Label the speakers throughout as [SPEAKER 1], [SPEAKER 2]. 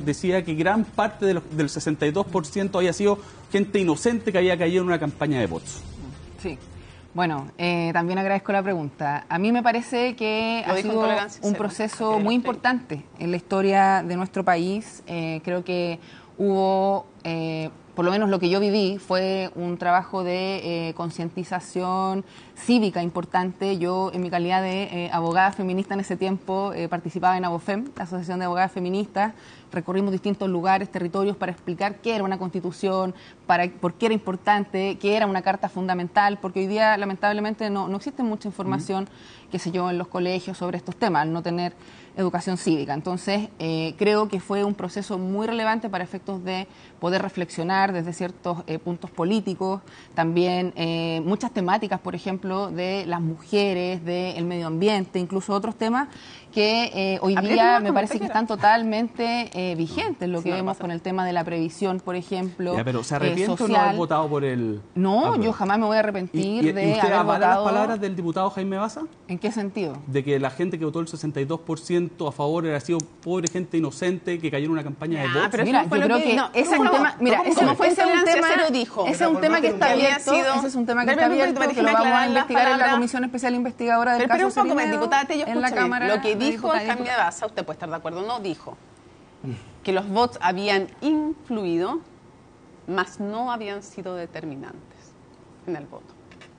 [SPEAKER 1] decía que gran parte del 62% había sido gente inocente que había caído en una campaña de votos.
[SPEAKER 2] Sí. Bueno, también agradezco la pregunta. A mí me parece que ha sido un proceso muy importante en la historia de nuestro país. Creo que hubo, por lo menos lo que yo viví, fue un trabajo de concientización cívica importante. Yo, en mi calidad de abogada feminista en ese tiempo, participaba en ABOFEM, la Asociación de Abogadas Feministas. Recorrimos distintos lugares, territorios para explicar qué era una constitución, por qué era importante, qué era una carta fundamental, porque hoy día lamentablemente no existe mucha información, qué sé yo, en los colegios sobre estos temas, al no tener educación cívica. Entonces, creo que fue un proceso muy relevante para efectos de poder reflexionar desde ciertos puntos políticos, también muchas temáticas, por ejemplo, de las mujeres, del medio ambiente, incluso otros temas que hoy día me parece que están totalmente vigentes, lo que vemos con el tema de la previsión, por ejemplo.
[SPEAKER 1] Ya, pero ¿se arrepiente o no haber votado por el...?
[SPEAKER 2] No, yo jamás me voy a arrepentir de
[SPEAKER 1] ¿usted
[SPEAKER 2] haber
[SPEAKER 1] avala
[SPEAKER 2] votado...
[SPEAKER 1] las palabras del diputado Jaime Baza?
[SPEAKER 2] ¿En qué sentido?
[SPEAKER 1] De que la gente que votó el 62% a favor era sido pobre gente inocente que cayó en una campaña de votos.
[SPEAKER 2] Pero mira, yo creo que ese es un tema... Mira, ese es un tema que está abierto, ese es un tema que está abierto, que lo vamos a investigar en la Comisión Especial Investigadora del caso Sorinedo,
[SPEAKER 3] diputada Tello,
[SPEAKER 2] en la Cámara.
[SPEAKER 3] Lo que dijo Jaime Baza, usted puede estar de acuerdo o no, dijo que los votos habían influido, mas no habían sido determinantes en el voto.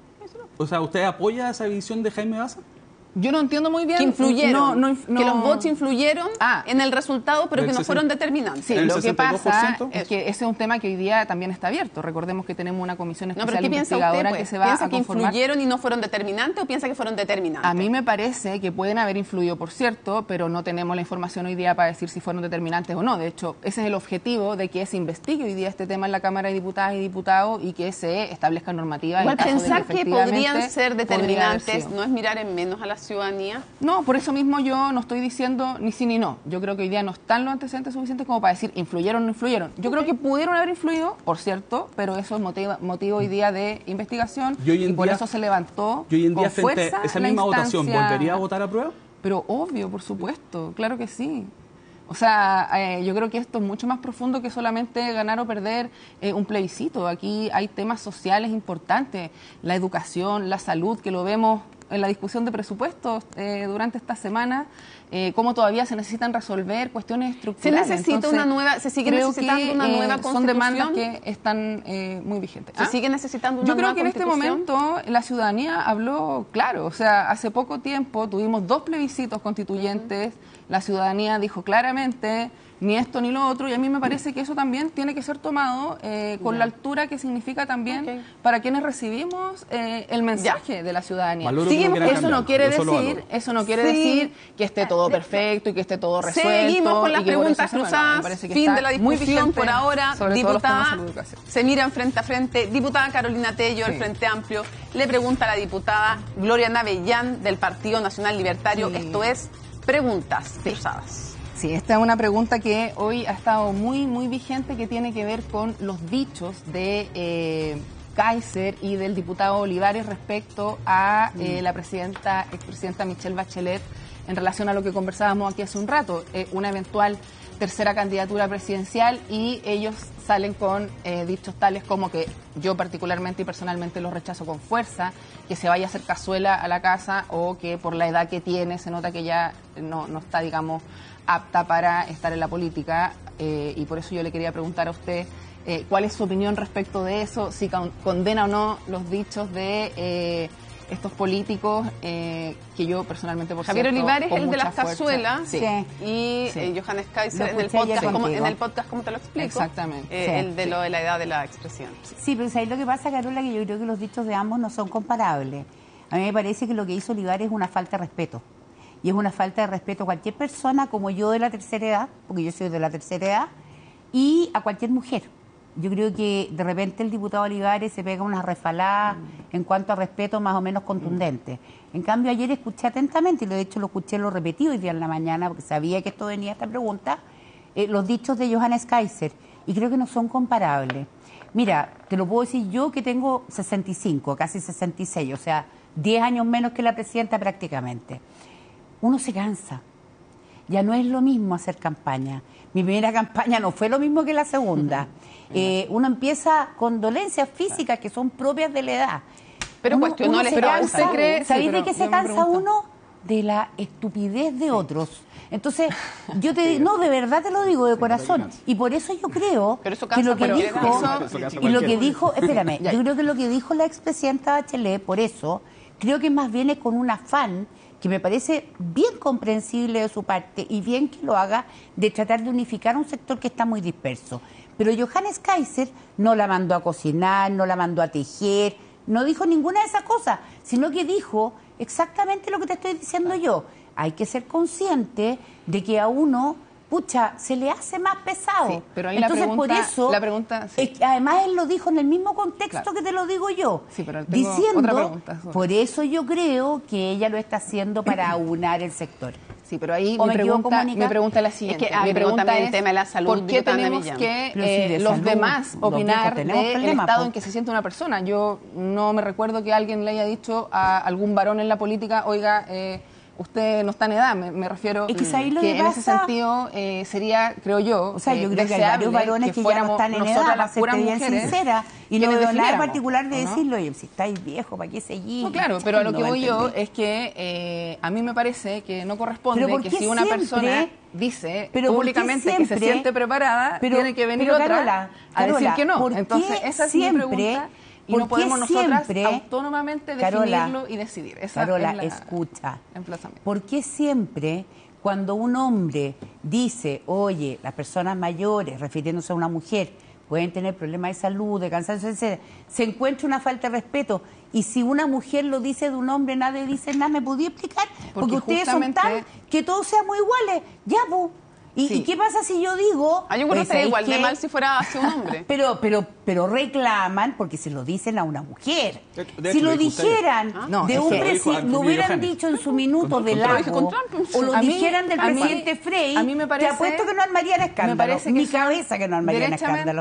[SPEAKER 1] O sea, ¿usted apoya esa visión de Jaime Baza?
[SPEAKER 2] Yo no entiendo muy bien.
[SPEAKER 3] Que influyeron,
[SPEAKER 2] no,
[SPEAKER 3] que los votos influyeron en el resultado, pero que no fueron determinantes.
[SPEAKER 2] Sí, lo que pasa es que ese es un tema que hoy día también está abierto. Recordemos que tenemos una comisión especial investigadora que se va a conformar.
[SPEAKER 3] ¿Piensa que influyeron y no fueron determinantes o piensa que fueron determinantes?
[SPEAKER 2] A mí me parece que pueden haber influido, por cierto, pero no tenemos la información hoy día para decir si fueron determinantes o no. De hecho, ese es el objetivo de que se investigue hoy día este tema en la Cámara de Diputadas y Diputados y que se establezca normativa.
[SPEAKER 3] Igual pensar que podrían ser determinantes no es mirar en menos a la ciudadanía.
[SPEAKER 2] No, por eso mismo yo no estoy diciendo ni sí ni no. Yo creo que hoy día no están los antecedentes suficientes como para decir influyeron o no influyeron. Yo creo que pudieron haber influido, por cierto, pero eso es motivo hoy día de investigación y por eso se levantó
[SPEAKER 1] y hoy en día,
[SPEAKER 2] con fuerza
[SPEAKER 1] esa misma votación, ¿volvería a votar a prueba?
[SPEAKER 2] Pero obvio, por supuesto, claro que sí. O sea, yo creo que esto es mucho más profundo que solamente ganar o perder un plebiscito. Aquí hay temas sociales importantes, la educación, la salud, que lo vemos en la discusión de presupuestos durante esta semana, cómo todavía se necesitan resolver cuestiones estructurales.
[SPEAKER 3] Se necesita una nueva, se sigue necesitando una nueva constitución.
[SPEAKER 2] Son demandas que están muy vigentes.
[SPEAKER 3] Se sigue necesitando una nueva constitución.
[SPEAKER 2] Yo creo que en este momento la ciudadanía habló claro. O sea, hace poco tiempo tuvimos 2 plebiscitos constituyentes. La ciudadanía dijo claramente ni esto ni lo otro, y a mí me parece que eso también tiene que ser tomado con la altura que significa también para quienes recibimos el mensaje de la ciudadanía. Eso no quiere decir que esté todo perfecto y que esté todo resuelto.
[SPEAKER 3] Seguimos con las preguntas cruzadas, fin de la discusión por ahora. Diputada, se miran frente a frente. Diputada Carolina Tello, del Frente Amplio, le pregunta a la diputada Gloria Navellán, del Partido Nacional Libertario. Esto es Preguntas Cruzadas.
[SPEAKER 2] Sí, esta es una pregunta que hoy ha estado muy vigente, que tiene que ver con los dichos de Kaiser y del diputado Olivares respecto a la expresidenta Michelle Bachelet en relación a lo que conversábamos aquí hace un rato, una eventual tercera candidatura presidencial, y ellos salen con dichos tales como que yo particularmente y personalmente los rechazo con fuerza, que se vaya a hacer cazuela a la casa, o que por la edad que tiene se nota que ya no está, digamos, apta para estar en la política, y por eso yo le quería preguntar a usted cuál es su opinión respecto de eso, si condena o no los dichos de estos políticos, que yo personalmente, por
[SPEAKER 3] Javier
[SPEAKER 2] cierto,
[SPEAKER 3] Olivares, el de las cazuelas,
[SPEAKER 2] y
[SPEAKER 3] Johannes Kaiser en el podcast, ¿cómo te lo explico?
[SPEAKER 2] Exactamente.
[SPEAKER 3] El de lo de la edad de la expresión.
[SPEAKER 4] Sí, pero ahí lo que pasa, Carola, que yo creo que los dichos de ambos no son comparables. A mí me parece que lo que hizo Olivares es una falta de respeto. Y es una falta de respeto a cualquier persona, como yo de la tercera edad, porque yo soy de la tercera edad, y a cualquier mujer. Yo creo que de repente el diputado Olivares se pega una resfalada en cuanto a respeto más o menos contundente. En cambio, ayer escuché atentamente, y de hecho lo escuché, lo repetí hoy día en la mañana, porque sabía que esto venía esta pregunta, los dichos de Johannes Kaiser, y creo que no son comparables. Mira, te lo puedo decir yo, que tengo 65, casi 66, o sea, 10 años menos que la presidenta prácticamente. Uno se cansa. ya no es lo mismo hacer campaña. Mi primera campaña no fue lo mismo que la segunda. Uno empieza con dolencias físicas que son propias de la edad.
[SPEAKER 3] Pero cuestionó la esperanza.
[SPEAKER 4] ¿Sabéis de qué se cansa uno? De la estupidez de otros. Entonces, yo te digo, no, de verdad te lo digo de corazón. Y por eso yo creo que lo que dijo, espérame, yo creo que lo que dijo la expresidenta Bachelet, por eso, creo que más bien es con un afán que me parece bien comprensible de su parte y bien que lo haga, de tratar de unificar un sector que está muy disperso. Pero Johannes Kaiser no la mandó a cocinar, no la mandó a tejer, no dijo ninguna de esas cosas, sino que dijo exactamente lo que te estoy diciendo yo. Hay que ser consciente de que a uno, pucha, se le hace más pesado.
[SPEAKER 2] Sí, pero ahí
[SPEAKER 4] entonces,
[SPEAKER 2] la pregunta sí.
[SPEAKER 4] Además él lo dijo en el mismo contexto que te lo digo yo.
[SPEAKER 2] Sí, pero
[SPEAKER 4] diciendo,
[SPEAKER 2] otra pregunta.
[SPEAKER 4] Por eso yo creo que ella lo está haciendo para aunar el sector.
[SPEAKER 2] Sí, pero ahí mi pregunta es la siguiente.
[SPEAKER 3] Es que mi pregunta es el tema de la salud.
[SPEAKER 2] ¿Por qué tenemos que los demás opinar del estado en que se siente una persona? Yo no me recuerdo que alguien le haya dicho a algún varón en la política, oiga, usted no está en edad, me refiero
[SPEAKER 4] es que
[SPEAKER 2] en ese sentido sería, creo yo,
[SPEAKER 4] o sea, yo creo que hay varios varones que ya no están en edad, para ser bien sincera, y no veo nada particular de decirlo, oye, si estáis viejo, ¿para qué seguir?
[SPEAKER 2] No, claro, pero a lo que voy yo es que a mí me parece que no corresponde que si una persona dice públicamente que se siente preparada, tiene que venir otra a decir que no. Entonces, esa es mi pregunta. Y no podemos nosotras autónomamente definirlo y decidir.
[SPEAKER 4] Carola, escucha. ¿Por qué siempre cuando un hombre dice, oye, las personas mayores, refiriéndose a una mujer, pueden tener problemas de salud, de cansancio, etc., se encuentra una falta de respeto? Y si una mujer lo dice de un hombre, nadie dice nada, ¿me podía explicar? Porque ustedes son tan que todos seamos iguales. Ya, pues. ¿Y qué pasa si yo digo?
[SPEAKER 3] Yo creo que sería igual de mal si fuera hacia un hombre.
[SPEAKER 4] Pero reclaman porque se lo dicen a una mujer. Si lo dijeran de un presidente, lo hubieran dicho en su minuto de Lago, o lo dijeran del presidente Frey, te apuesto que no armarían escándalo. Mi cabeza que no armarían escándalo.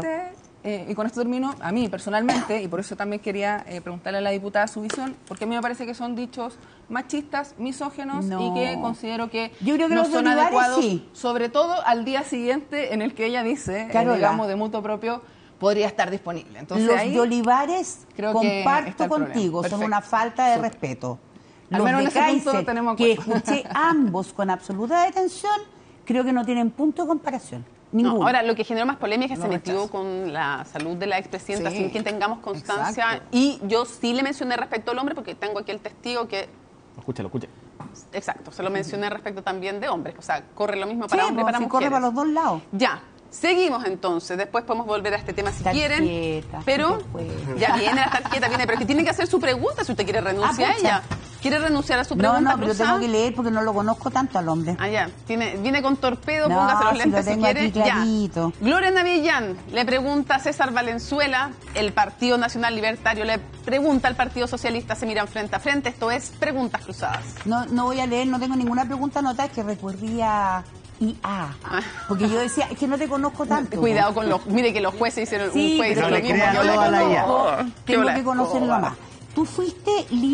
[SPEAKER 2] Y con esto termino, a mí personalmente, y por eso también quería preguntarle a la diputada su visión, porque a mí me parece que son dichos machistas, misógenos, y que considero que no son adecuados, sobre todo al día siguiente en el que ella dice, digamos, de mutuo propio, podría estar disponible. Entonces,
[SPEAKER 4] los de Olivares, comparto contigo, son una falta de respeto. Los de Kaiser, que escuché ambos con absoluta detención, creo que no tienen punto de comparación.
[SPEAKER 3] No, ahora, lo que generó más polémica es que se metió con la salud de la expresidenta sin que tengamos constancia. Exacto. Y yo sí le mencioné respecto al hombre, porque tengo aquí el testigo que...
[SPEAKER 1] Lo escuche.
[SPEAKER 3] Exacto, se lo mencioné respecto también de hombres. O sea, corre lo mismo para hombres y para mujeres.
[SPEAKER 4] Corre para los dos lados.
[SPEAKER 3] Ya. Seguimos entonces, después podemos volver a este tema si quieren, pero ya viene la tarjeta, pero es que tiene que hacer su pregunta si usted quiere renunciar a ella. ¿Quiere renunciar a su pregunta?
[SPEAKER 4] No, pero tengo que leer porque no lo conozco tanto al hombre.
[SPEAKER 3] Ya, viene con torpedo, póngase los lentes si quiere. Ya. Gloria Navellán le pregunta a César Valenzuela, el Partido Nacional Libertario le pregunta al Partido Socialista, se miran frente a frente, esto es Preguntas Cruzadas.
[SPEAKER 4] No voy a leer, no tengo ninguna pregunta anotada, que recurría porque yo decía, es que no te conozco tanto.
[SPEAKER 3] Cuidado con mire que los jueces hicieron un juez
[SPEAKER 4] pero
[SPEAKER 3] lo mismo. Yo le
[SPEAKER 4] conozco, tengo que conocerlo más. Tú fuiste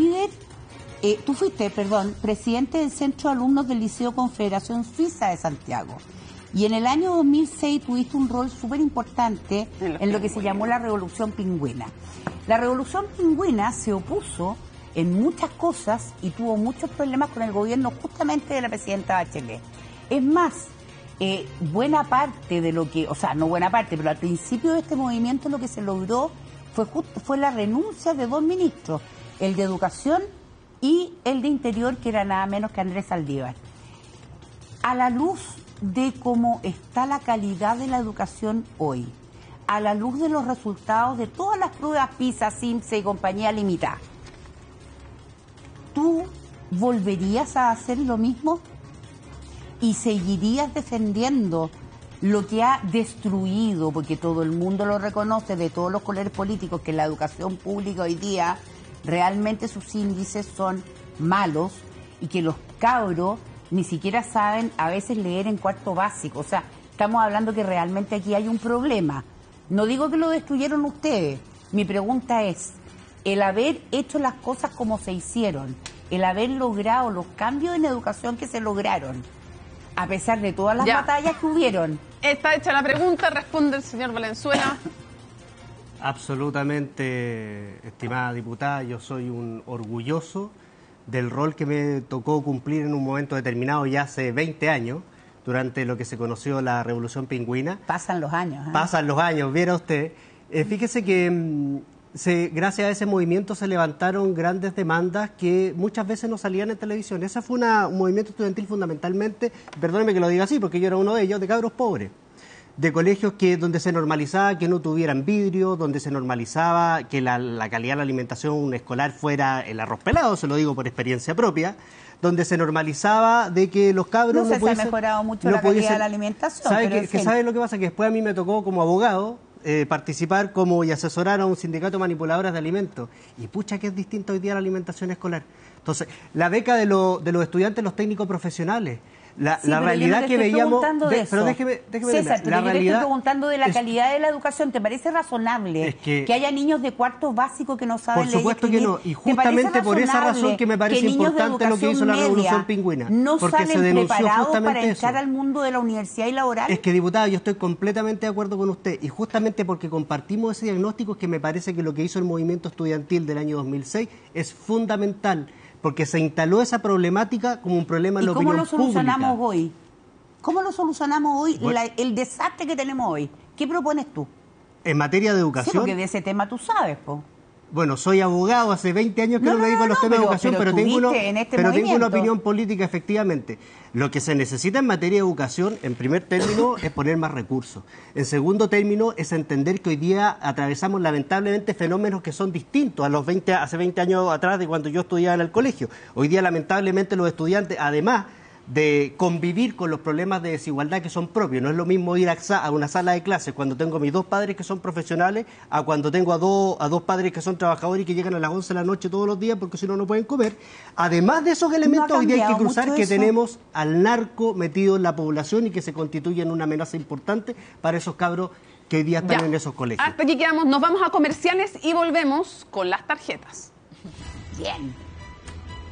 [SPEAKER 4] presidente del Centro de Alumnos del Liceo Confederación Suiza de Santiago. Y en el año 2006 tuviste un rol súper importante en lo que se llamó la Revolución Pingüina. La Revolución Pingüina se opuso en muchas cosas y tuvo muchos problemas con el gobierno justamente de la presidenta Bachelet. Es más, buena parte de lo que, o sea, no buena parte, pero al principio de este movimiento lo que se logró fue la renuncia de dos ministros, el de Educación y el de Interior, que era nada menos que Andrés Saldívar. A la luz de cómo está la calidad de la educación hoy, a la luz de los resultados de todas las pruebas PISA, CIMSE y compañía limitada, ¿tú volverías a hacer lo mismo? ¿Y seguirías defendiendo lo que ha destruido, porque todo el mundo lo reconoce, de todos los colores políticos, que la educación pública hoy día realmente sus índices son malos y que los cabros ni siquiera saben a veces leer en cuarto básico? O sea, estamos hablando que realmente aquí hay un problema. No digo que lo destruyeron ustedes. Mi pregunta es, el haber hecho las cosas como se hicieron, el haber logrado los cambios en educación que se lograron, a pesar de todas las batallas que hubieron.
[SPEAKER 3] Está hecha la pregunta, responde el señor Valenzuela.
[SPEAKER 5] Absolutamente, estimada diputada, yo soy un orgulloso del rol que me tocó cumplir en un momento determinado ya hace 20 años, durante lo que se conoció la Revolución Pingüina.
[SPEAKER 4] Pasan los años.
[SPEAKER 5] Pasan los años, viera usted. Fíjese que gracias a ese movimiento se levantaron grandes demandas que muchas veces no salían en televisión. Ese fue un movimiento estudiantil fundamentalmente, perdóneme que lo diga así, porque yo era uno de ellos, de cabros pobres, de colegios donde se normalizaba que no tuvieran vidrio, donde se normalizaba que la calidad de la alimentación escolar fuera el arroz pelado, se lo digo por experiencia propia, donde se normalizaba de que los cabros
[SPEAKER 4] no se ha mejorado mucho la calidad de la alimentación.
[SPEAKER 5] ¿Sabe lo que pasa? Que después a mí me tocó como abogado participar y asesorar a un sindicato de manipuladores de alimentos. Y pucha que es distinta hoy día la alimentación escolar. Entonces, la beca de los estudiantes, los técnicos profesionales, la realidad que veíamos...
[SPEAKER 4] Pero déjeme César, pero yo te estoy preguntando de la calidad de la educación. ¿Te parece razonable que haya niños de cuartos básicos que no saben leer y escribir?
[SPEAKER 5] Por supuesto que no. Y justamente por esa razón que me parece importante lo que hizo la Revolución Pingüina.
[SPEAKER 4] No
[SPEAKER 5] porque
[SPEAKER 4] salen preparados para entrar al mundo de la universidad y laboral.
[SPEAKER 5] Es que, diputada, yo estoy completamente de acuerdo con usted. Y justamente porque compartimos ese diagnóstico es que me parece que lo que hizo el movimiento estudiantil del año 2006 es fundamental. Porque se instaló esa problemática como un problema en la opinión pública.
[SPEAKER 4] ¿Cómo lo solucionamos hoy? ¿Cómo lo solucionamos hoy? Bueno, el desastre que tenemos hoy. ¿Qué propones tú?
[SPEAKER 5] En materia de educación...
[SPEAKER 4] Sí, porque de ese tema tú sabes, po.
[SPEAKER 5] Bueno, soy abogado, hace 20 años que no me dedico a los temas de educación, pero tengo una opinión política, efectivamente. Lo que se necesita en materia de educación, en primer término, es poner más recursos. En segundo término, es entender que hoy día atravesamos lamentablemente fenómenos que son distintos hace 20 años atrás de cuando yo estudiaba en el colegio. Hoy día, lamentablemente, los estudiantes, además de convivir con los problemas de desigualdad que son propios. No es lo mismo ir a una sala de clases cuando tengo a mis dos padres que son profesionales a cuando tengo a dos padres que son trabajadores y que llegan a las 11 de la noche todos los días porque si no, no pueden comer. Además de esos elementos, hoy día hay que cruzar que tenemos al narco metido en la población y que se constituye en una amenaza importante para esos cabros que hoy día están en esos colegios.
[SPEAKER 3] Hasta aquí quedamos. Nos vamos a comerciales y volvemos con las tarjetas.
[SPEAKER 4] Bien.